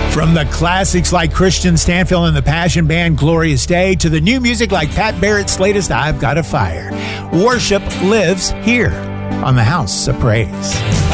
From the classics like Christian Stanfield and the Passion Band Glorious Day to the new music like Pat Barrett's latest I've Got a Fire, worship lives here on the House of Praise.